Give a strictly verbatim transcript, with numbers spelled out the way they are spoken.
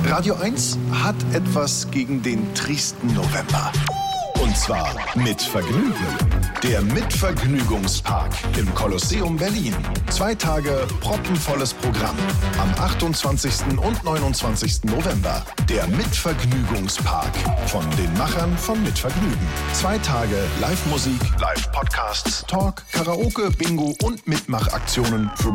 Radio eins hat etwas gegen den tristen November. Und zwar mit Vergnügen. Der Mitvergnügungspark im Kolosseum Berlin. Zwei Tage proppenvolles Programm. Am achtundzwanzigsten und neunundzwanzigsten November. Der Mitvergnügungspark von den Machern von Mitvergnügen. Zwei Tage Live-Musik, Live-Podcasts, Talk, Karaoke, Bingo und Mitmachaktionen für